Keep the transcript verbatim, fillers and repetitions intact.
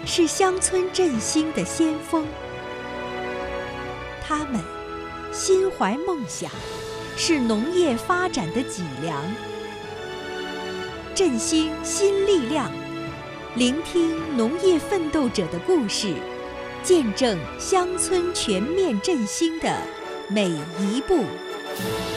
是乡村振兴的先锋，他们心怀梦想，是农业发展的脊梁。振兴新力量，聆听农业奋斗者的故事，见证乡村全面振兴的每一步。